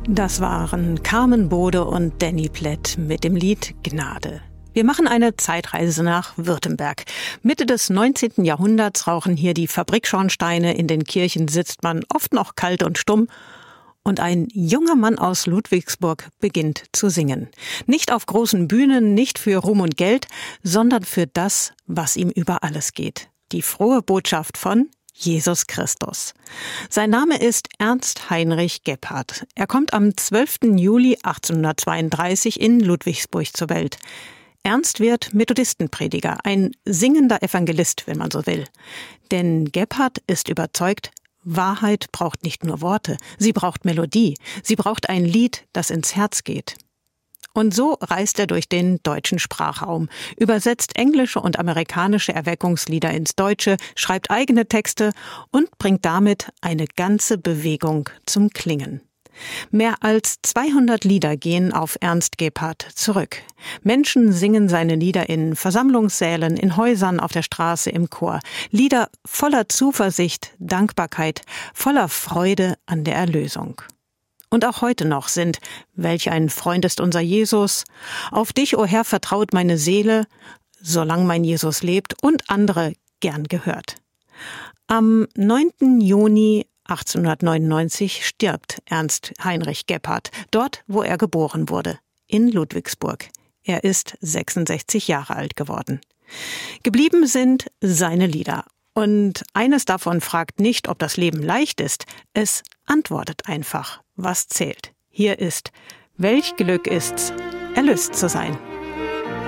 Das waren Carmen Bode und Danny Plett mit dem Lied Gnade. Wir machen eine Zeitreise nach Württemberg. Mitte des 19. Jahrhunderts rauchen hier die Fabrikschornsteine, in den Kirchen sitzt man oft noch kalt und stumm. Und ein junger Mann aus Ludwigsburg beginnt zu singen. Nicht auf großen Bühnen, nicht für Ruhm und Geld, sondern für das, was ihm über alles geht. Die frohe Botschaft von Jesus Christus. Sein Name ist Ernst Heinrich Gebhardt. Er kommt am 12. Juli 1832 in Ludwigsburg zur Welt. Ernst wird Methodistenprediger, ein singender Evangelist, wenn man so will. Denn Gebhardt ist überzeugt, Wahrheit braucht nicht nur Worte, sie braucht Melodie, sie braucht ein Lied, das ins Herz geht. Und so reist er durch den deutschen Sprachraum, übersetzt englische und amerikanische Erweckungslieder ins Deutsche, schreibt eigene Texte und bringt damit eine ganze Bewegung zum Klingen. Mehr als 200 Lieder gehen auf Ernst Gebhardt zurück. Menschen singen seine Lieder in Versammlungssälen, in Häusern, auf der Straße, im Chor. Lieder voller Zuversicht, Dankbarkeit, voller Freude an der Erlösung. Und auch heute noch sind Welch ein Freund ist unser Jesus, Auf dich, o Herr, vertraut meine Seele, Solang mein Jesus lebt und andere gern gehört. Am 9. Juni 1899 stirbt Ernst Heinrich Gebhardt, dort, wo er geboren wurde, in Ludwigsburg. Er ist 66 Jahre alt geworden. Geblieben sind seine Lieder. Und eines davon fragt nicht, ob das Leben leicht ist. Es antwortet einfach, was zählt. Hier ist: Welch Glück ist's, erlöst zu sein.